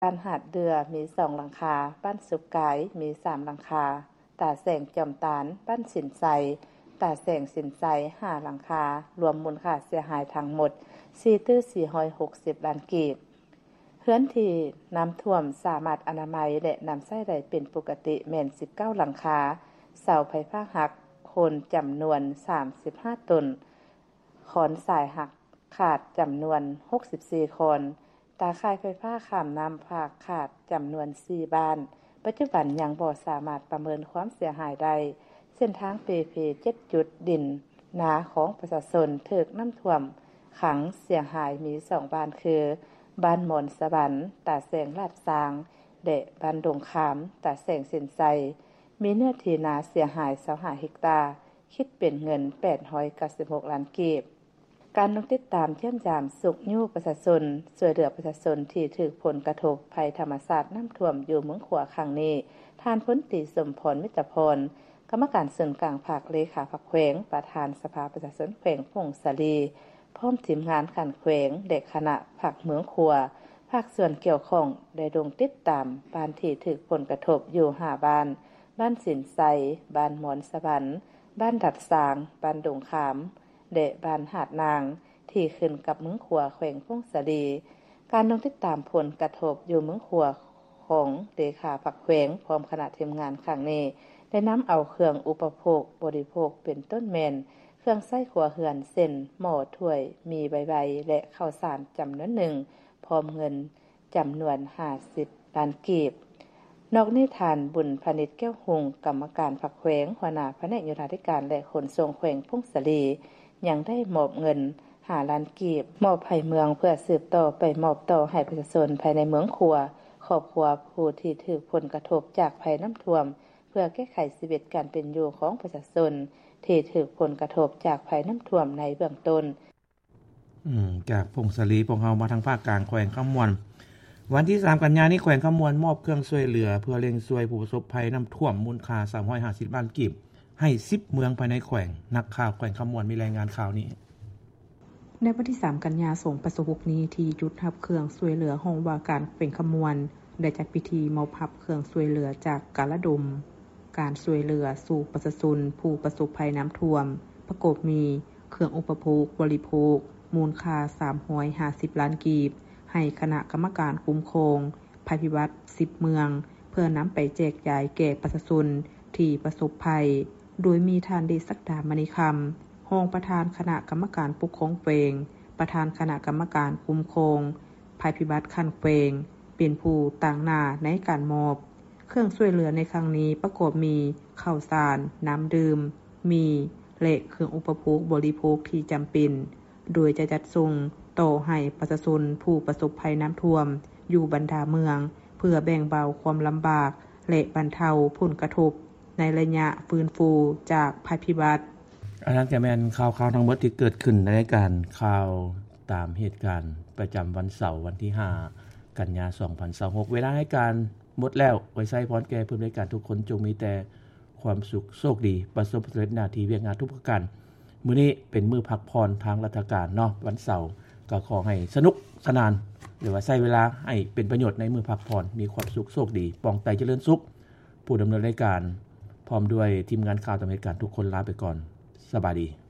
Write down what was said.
บ้านหาดเดือมี2หลังคาบ้านสุกไก่มี3หลังคาตาแสงจอมตาลบ้านสินไซตาแสงสินไซ5หลังคารวมมูลค่าเสียหายทั้งหมด460 ล้านกีบเฮือนที่น้ำท่วมสามารถอนามัยและน้ำใช้ได้เป็นปกติแม่น19หลังคาเสาไฟฟ้าหักโคนจำนวน35ต้นขอนสายหักขาดจำนวน64คนตาข่ายไฟฟ้าข้ามน้ำภาคขาดจำนวน4บ้านปัจจุบันยังบ่สามารถประเมินความเสียหายได้เส้นทาง PP 7 จุดดินนาของประชาชนถูกน้ำท่วมขังเสียหายมี2บ้านคือบ้านหมอนสะบันตาแสงลาดซางและบ้านดงขามตาแสงสินไซมีเนื้อที่นาเสียหาย25เฮกตาร์คิดเป็นเงิน896ล้านกีบการลงติดตามเยี่ยมยามสุขยู่ประชาชนช่วยเหลือประชาชนที่ถูกผลกระทบภัยธรรมชาติน้ำท่วมอยู่เมืองขัวครั้งนี้ท่านพลตรีสมพรมิตรพรกรรมการส่วนกลางภาคเลขาภาคแขวงประธานสภาประชาชนแขวงพงศาลีพร้อมทีมงานขันแขวงเด็กคณะภาคเมืองขัวภาคส่วนเกี่ยวข้องได้ลงติดตามบ้านที่ถูกผลกระทบอยู่5บ้านบ้านสินไซบ้านหมอนสะบันบ้านดัดสางบ้านดงขามและบ้านหาดนางที่ขึ้นกับเมืองขัวแขวงพงศาลีการลงติดตามผลกระทบอยู่เมืองขัวของเลขาภาคแขวงพร้อมคณะทีมงานครั้งนี้ได้นำเอาเครื่องอุปโภคบริโภคเป็นต้นแม่นเครื่องใช้ครัวเรือนเส้นหม้อถ้วยมีใบๆและข้าวสารจำนวนหนึ่งพร้อมเงินจำนวน50ล้านกีบนอกนี้ท่านบุญพนิชแก้วหงกรรมการภาคแขวงหัวหน้าแผนกโยธาธิการและขนส่งแขวงพงศาลียังได้มอบเงิน5ล้านกีบมอบให้เมืองเพื่อสืบต่อไปมอบต่อให้ประชาชนภายในเมืองขัวครอบครัวผู้ที่ถูกผลกระทบจากภัยน้ำท่วมเพื่อแก้ไขชีวิตการเป็นอยู่ของประชาชนที่ถูกผลกระทบจากภัยน้ำท่วมในเบื้องต้นจากพงศาลีพวกเฮามาทางภาคกลางแขวงคำมวนวันที่3กันยายนนี้แขวงคำมวนมอบเครื่องช่วยเหลือเพื่อเร่งช่วยผู้ประสบภัยน้ำท่วมมูลค่า350ล้านกีบให้10เมืองภายในแขวงนักข่าวแขวงคำมวนมีรายงานข่าวนี้ในวันที่3กันยายนส่งประสบนี้ที่จุดรับเครื่องช่วยเหลือห้องว่าการแขวงคำมวนได้จัดพิธีมอบรับเครื่องช่วยเหลือจากกาลดมการช่วยเหลือสู่ประชาชนผู้ประสบภัยน้ำท่วมประกอบมีเครื่องอุปโภคบริโภคมูลค่า350ล้านกีบให้คณะกรรมการคุ้มครองภัยพิบัติ10เมืองเพื่อนำไปแจกจ่ายแก่ประชาชนที่ประสบภัยโดยมีท่านเดชศักดามณีคำรองประธานคณะกรรมการปกครองแขวงประธานคณะกรรมการคุ้มครองภัยพิบัติขั้นแขวงเป็นผู้ต่างหน้าในการมอบเครื่องช่วยเหลือในครั้งนี้ประกอบมีข้าวสารน้ำดื่มมีและเครื่องอุปโภคบริโภคที่จำเป็นโดยจะจัดส่งต่อให้ประชาชนผู้ประสบภัยน้ำท่วมอยู่บรรดาเมืองเพื่อแบ่งเบาความลำบากและบรรเทาผลกระทบในระยะฟื้นฟูจากภัยพิบัติอันนั้นก็แม่นข่าวๆทั้งหมดที่เกิดขึ้นในรายการข่าวตามเหตุการณ์ประจำวันเสาร์วันที่5กันยายน2026เวลาให้การหมดแล้วไว้ใช้พรแก่ผู้บริการทุกคนจงมีแต่ความสุขโชคดีประสบความสำเร็จหน้าที่เวียกงานทุกประการมื้อนี้เป็นมื้อพักผ่อนทางราชการเนาะวันเสาร์ก็ขอให้สนุกสนานหรือว่าใช้เวลาให้เป็นประโยชน์ในมื้อพักผ่อนมีความสุขโชคดีปองไตเจริญสุขผู้ดำเนินรายการพร้อมด้วยทีมงานข่าวตามเหตุการณ์ทุกคนลาไปก่อนสบายดี